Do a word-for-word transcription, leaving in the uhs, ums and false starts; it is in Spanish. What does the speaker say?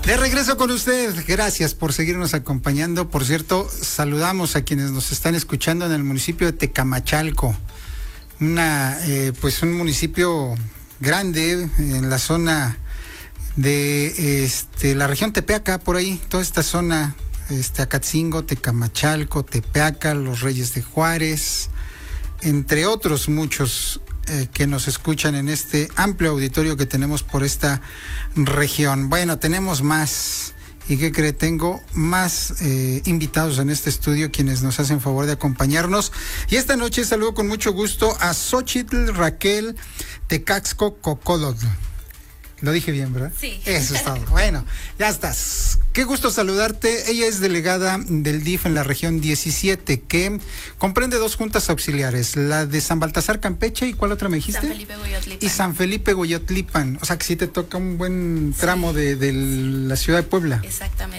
De regreso con usted, gracias por seguirnos acompañando. Por cierto, saludamos a quienes nos están escuchando en el municipio de Tecamachalco, una eh, pues un municipio grande en la zona de este la región Tepeaca, por ahí, toda esta zona, este Acatzingo, Tecamachalco, Tepeaca, Los Reyes de Juárez, entre otros muchos eh, que nos escuchan en este amplio auditorio que tenemos por esta región. Bueno, tenemos más. ¿Y qué cree? Tengo más eh, invitados en este estudio, quienes nos hacen favor de acompañarnos. Y esta noche saludo con mucho gusto a Xochitl Raquel Tecaxco Cocodotl. Lo dije bien, ¿verdad? Sí. Eso es todo. Bueno, ya estás. Qué gusto saludarte. Ella es delegada del D I F en la región diecisiete, que comprende dos juntas auxiliares, la de San Baltasar Campeche, ¿y cuál otra me dijiste? San Felipe Goyotlipan. Y San Felipe Goyotlipan. O sea que sí te toca un buen tramo sí. de, de la ciudad de Puebla. Exactamente.